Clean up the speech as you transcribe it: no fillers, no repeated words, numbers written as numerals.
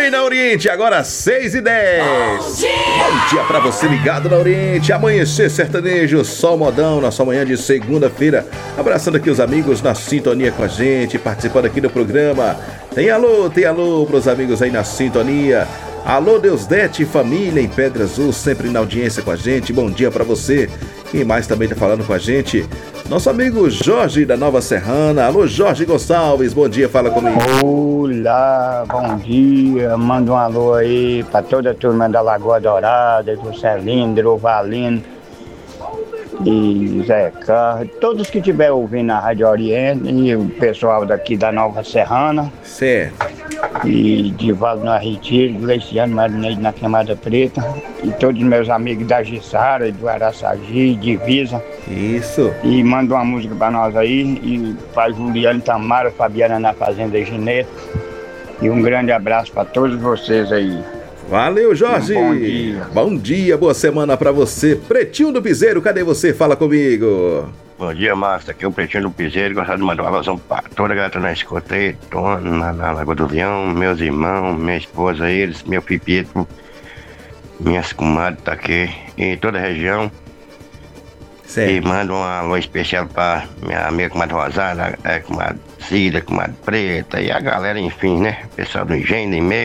Oi, na Oriente, agora 6h10. Bom dia pra você ligado na Oriente. Amanhecer sertanejo, sol modão, na sua manhã de segunda-feira. Abraçando aqui os amigos na sintonia com a gente, participando aqui do programa. Tem alô pros amigos aí na sintonia. Alô, Deusdete família em Pedra Azul, sempre na audiência com a gente. Bom dia pra você. Quem mais também tá falando com a gente? Nosso amigo Jorge da Nova Serrana. Alô, Jorge Gonçalves, bom dia, fala comigo. Olá, bom dia. Manda um alô aí pra toda a turma da Lagoa Dourada, do Celindro, Valino e Zé Carlos, todos que estiver ouvindo a Rádio Oriente e o pessoal daqui da Nova Serrana. Certo. E de Vale no Retiro, Gleiciano Marineiro na Queimada Preta, e todos os meus amigos da Gissara, do Araçagi, Divisa. Isso. E manda uma música pra nós aí, e pra Juliano Tamara, Fabiana na Fazenda Gineta. E um grande abraço pra todos vocês aí. Valeu, Jorge. Bom dia. Bom dia, boa semana pra você. Pretinho do Piseiro, cadê você? Fala comigo. Bom dia, Márcio. Aqui é o Pretinho do Piseiro. Gostaria de mandar uma alusão pra toda a galera na escuta aí, tô na Lagoa do Leão, meus irmãos, minha esposa, eles, meu pipito, minhas comadres tá aqui e toda a região. Certo. E mando um alô especial pra minha amiga comadre Rosada, comadre Cida, comadre Preta e a galera, enfim, né? Pessoal do Engenho, do Meio.